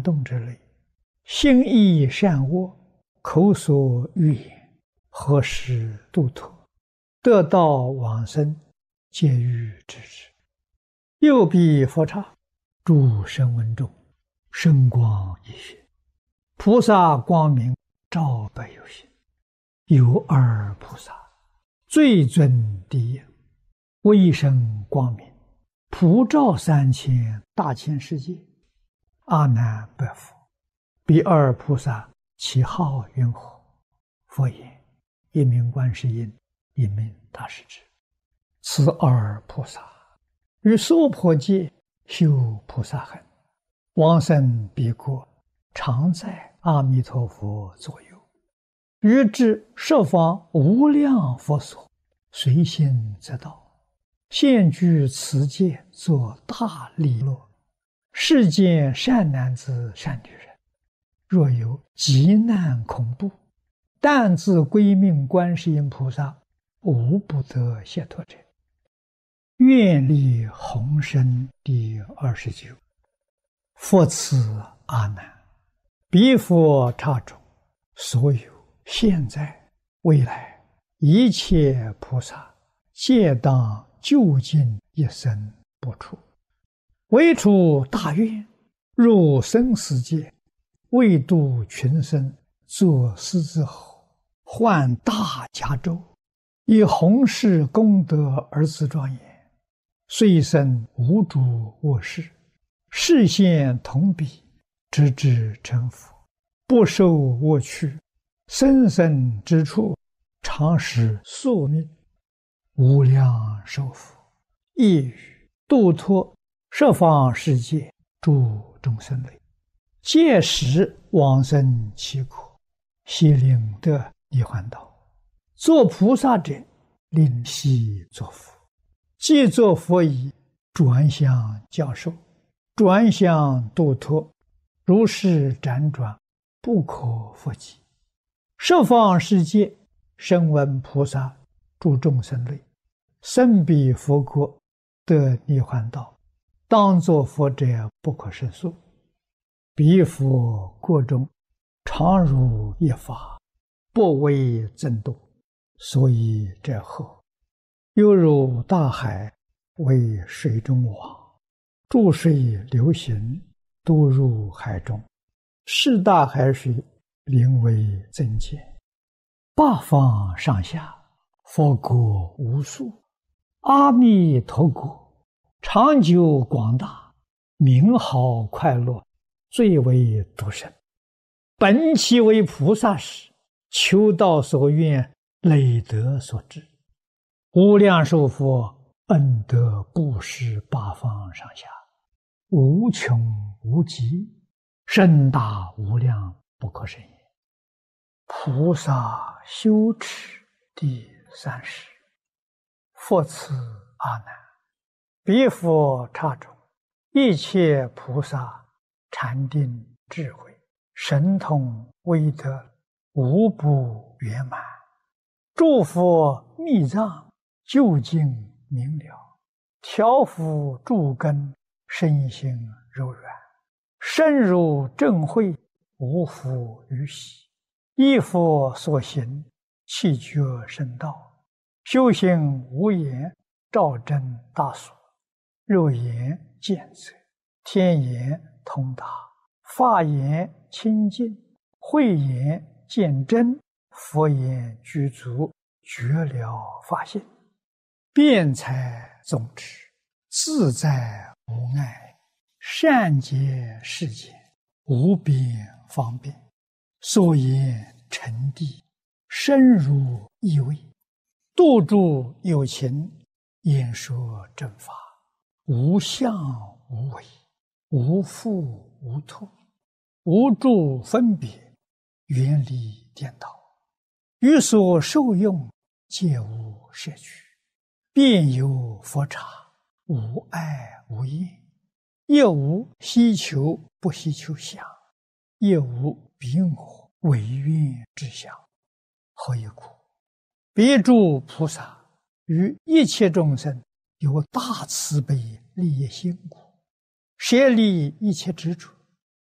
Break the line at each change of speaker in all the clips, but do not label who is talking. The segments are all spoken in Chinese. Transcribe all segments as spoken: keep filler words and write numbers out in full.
动之类，心意善恶，口所欲言，何时度脱？得道往生，皆欲知之。右臂佛刹，诸声闻中，声光一现，菩萨光明照百有心。有二菩萨，最尊第一，威声光明，普照三千大千世界。阿难白佛：彼二菩萨其号云何？佛言：一名观世音，一名大势至。此二菩萨于娑婆界修菩萨行，往生彼国，常在阿弥陀佛左右，于至十方无量佛所，随心则到，现居此界，作大利乐。世间善男子善女人，若有急难恐怖，但自归命观世音菩萨，无不得解脱者。愿力宏深第二十九。佛赐阿难：彼佛刹中，所有现在未来一切菩萨，皆当究竟一生不出，唯除大愿，入生死界，为度群生，作狮子吼，换大迦州，以弘誓功德而自庄严，虽生无诸恶事，示现同彼，直至成佛，不受恶趣，生生之处，常使宿命，无量寿福，一语度脱十方世界诸众生类，届时往生其国，悉令得涅槃道。作菩萨者，令悉作佛。既作佛已，转向教授，转向度脱，如是辗转，不可复及。十方世界声闻菩萨诸众生类，生彼佛国，得涅槃道，当作佛者不可胜数。彼佛国中，常如一法，不为增度，所以者后，犹如大海，为水中网，注水流行，都入海中，是大海水，灵为增减。八方上下，佛国无数，阿弥陀国，长久广大，名好快乐，最为独生。本其为菩萨时，求道所愿，累德所致。无量寿佛恩德布施八方上下，无穷无极，深大无量，不可胜也。菩萨修持第三十。佛赐阿难：彼佛刹中，一切菩萨禅定智慧神通威德，无不圆满。诸佛密藏究竟明了，调伏诸根，身心柔软，深入正慧，无复于喜。依佛所行，气觉深道，修行无言，照真大所。肉眼见则，天眼通达，法眼清净，慧眼见真，佛眼具足，觉了法性，辩才总持，自在无碍，善解世间，无边方便，所言沉谛，深入意味，度诸有情，演说正法，无相无为，无复无脱，无诸分别，远离颠倒，于所受用，皆无摄取，遍有佛刹，无爱无厌，亦无希求不希求相，亦无彼我唯愿之相。何以故？彼诸菩萨于一切众生有大慈悲利益心故，舍离一切执着，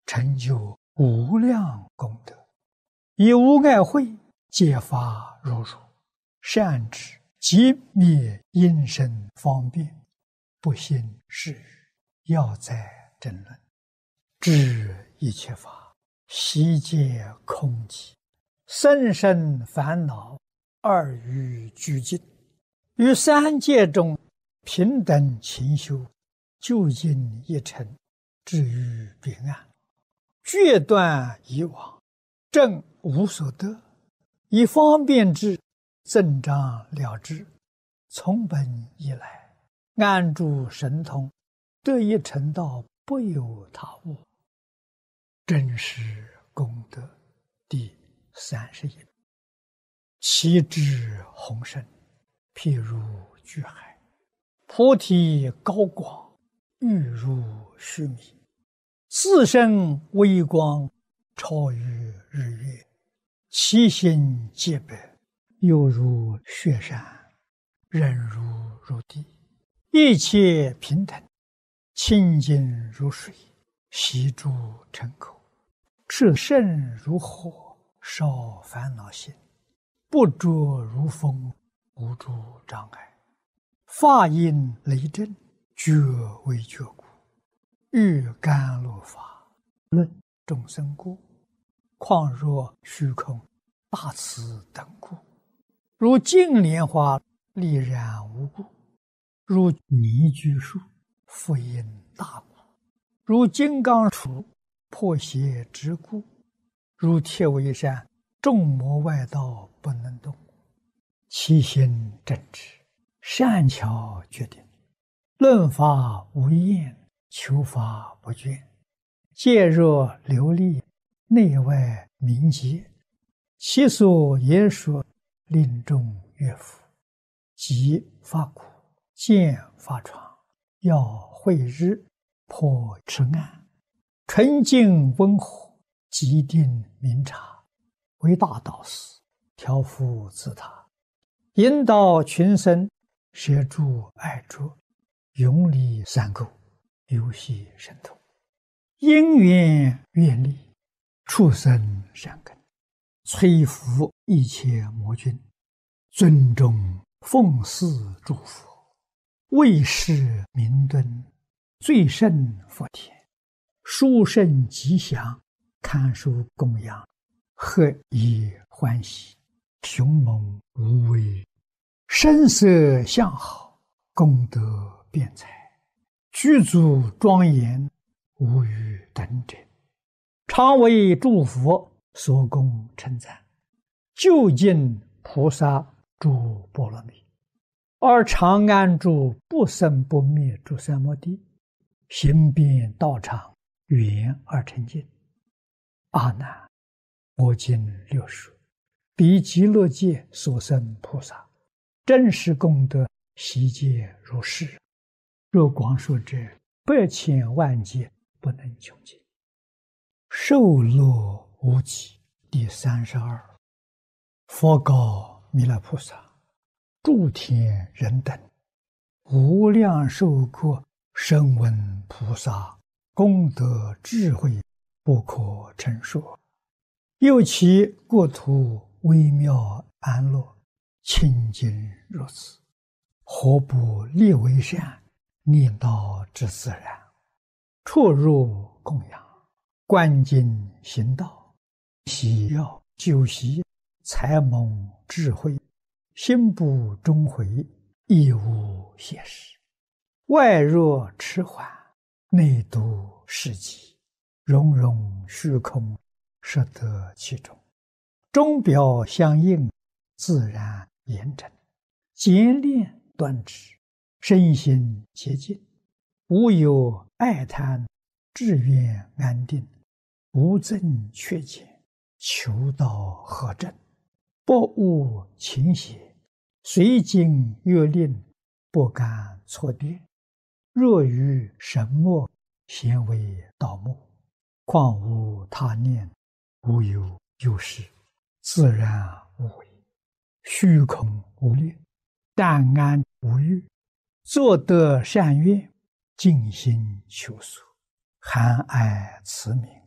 成就无量功德。以无碍慧揭发如如，善知即灭因身方便，不信是语，要在争论。知一切法悉皆空寂，甚深烦恼二于俱尽，于三界中平等勤修，究竟一尘，至于彼岸，决断以往，正无所得，以方便智增长了之，从本以来，安住神通，得一成道，不有他物。真实功德第三十一。其智宏深，譬如巨海，菩提高广，欲如须弥，自身微光，超于日月，其心洁白，犹如雪山，忍如如地，一切平等，清净如水，悉诸尘口，炽盛如火，烧烦恼心，不着如风，无诸障碍，法音雷震，觉为觉故，欲甘露法，论众生故，况若虚空大慈等故，如净莲花丽然无故，如泥居树复因大故，如金刚杵破邪之故，如铁围山众魔外道不能动，其心正直，善巧决定，论法无厌，求法不倦，戒若流利，内外明洁，其所言说，令众悦服，即发苦，见发闯，要慧日，破痴暗，纯净温和，极定明察，为大导师，调伏自他，引导群生，摄诸爱着，永离三垢，游戏神通，因缘愿力，畜生善根，摧伏一切魔君，尊重奉祀诸佛，为世明敦，最胜福田，殊胜吉祥，堪受供养，何以欢喜，雄猛无畏，声色相好，功德辩才，具足庄严，无与等者，常为诸佛所供称赞，究竟菩萨诸波罗蜜，而常安住不生不灭诸三摩地，行遍道场，圆而成净。阿难，我今略说，彼极乐界所生菩萨，真实功德悉皆如是。若广说者，百千万劫不能穷尽。受乐无极第三十二。佛告弥勒菩萨：诸天人等，无量寿国声闻菩萨功德智慧不可称说，又其国土微妙安乐，清净如此，何不立为善，念道之自然，出入供养，观经行道，喜要修习，才蒙智慧，心不终回，亦无懈时，外若迟缓，内度世极，融融虚空，摄得其中，钟表相应，自然严整，简练端直，身心洁净，无有爱贪，志愿安定，无增缺减，求道合正，不误情邪，随经阅令，不敢错跌，若于神墨，咸为盗墓，况无他念，无有有事，自然无为，虚空无劣，淡安无欲，作得善愿，尽心求索，含爱慈悯，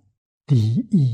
离异